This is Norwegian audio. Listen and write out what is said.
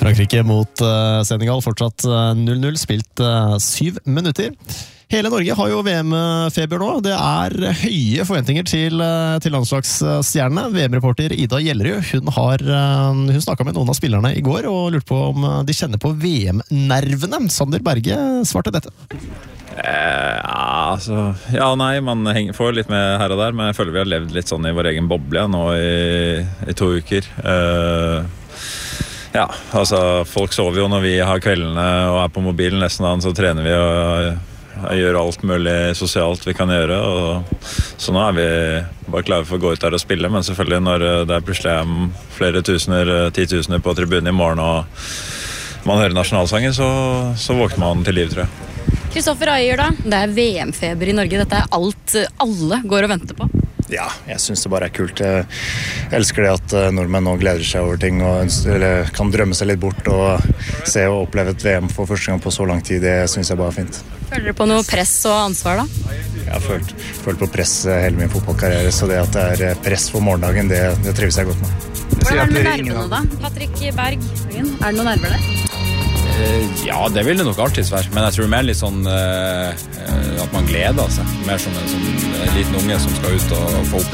Frankrike mot Senegal, fortsatt 0-0, spilt 7 minutter. Hele Norge har jo VM-feber nå. Det høye forventninger til landslagsstjernene. VM-reporter Ida Gjellerud, hun snakket med noen av spillerne i går og lurte på om de kjenner på VM-nervene. Sander Berge svarte dette. Ja og nei, man får litt med her og der, men jeg føler vi har levd litt sånn i vår egen boble nå i 2 uker. Ja, altså folk sover jo når vi har kveldene og på mobilen nesten an, så trener vi og gjør alt mulig sosialt vi kan gjøre, så nå vi bare klare for å gå ut der og spille, men selvfølgelig når det plutselig flere tusener, 10 000 på tribunen i morgen og man hører nasjonalsangen, så våkner man til liv, tror jeg. Kristoffer Ayer da, det VM-feber i Norge, dette alt alle går og venter på. Ja, jeg synes det bare kult. Jeg elsker det at nordmenn nå gleder seg over ting og kan drømme seg litt bort og se og oppleve et VM for første gang på så lang tid. Det synes jeg bare fint. Føler du på noe press og ansvar da? Jeg har følt på press hele min fotballkarriere, så det at det press for morgendagen, det trives jeg godt med. Hvordan det med nervene da? Patrick Berg, det noen nerver der? Ja, det vil det nok alltid være, men jeg tror mer litt sånn at man gleder seg, mer som en liten unge som skal ut og få oppleve